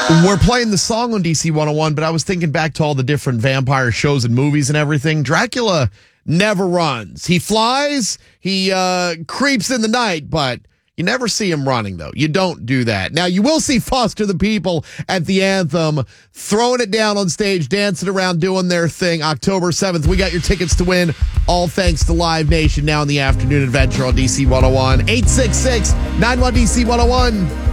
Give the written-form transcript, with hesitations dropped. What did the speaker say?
We're playing the song on DC 101, but I was thinking back to all the different vampire shows and movies and everything. Dracula never runs. He flies, he creeps in the night, but you never see him running, though. You don't do that. Now, you will see Foster the People at the Anthem, throwing it down on stage, dancing around, doing their thing. October 7th, we got your tickets to win, all thanks to Live Nation now in the afternoon adventure on DC 101. 866-91DC 101.